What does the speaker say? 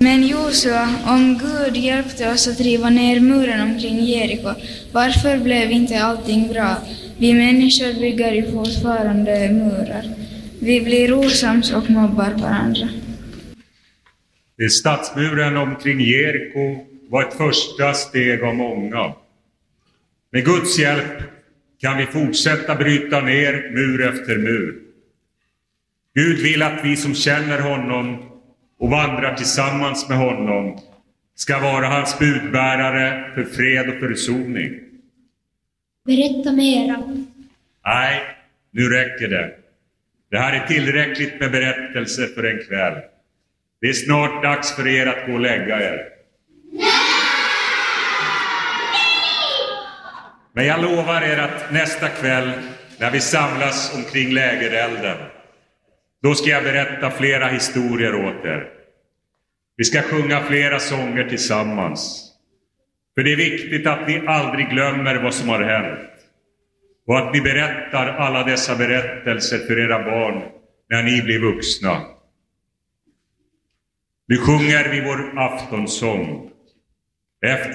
Men Josua, om Gud hjälpte oss att riva ner muren omkring Jeriko, varför blev inte allting bra? Vi människor bygger ju fortfarande murar. Vi blir osams och mobbar varandra. Stadsmuren omkring Jeriko var ett första steg av många. Med Guds hjälp kan vi fortsätta bryta ner mur efter mur. Gud vill att vi som känner honom och vandrar tillsammans med honom ska vara hans budbärare för fred och försoning. Berätta mera. Nej, nu räcker det. Det här är tillräckligt med berättelser för en kväll. Det är snart dags för er att gå och lägga er. Men jag lovar er att nästa kväll, när vi samlas omkring lägerelden, då ska jag berätta flera historier åt er. Vi ska sjunga flera sånger tillsammans. För det är viktigt att ni aldrig glömmer vad som har hänt. Och att ni berättar alla dessa berättelser för era barn när ni blir vuxna. Nu sjunger vi vår aftonsång. Efter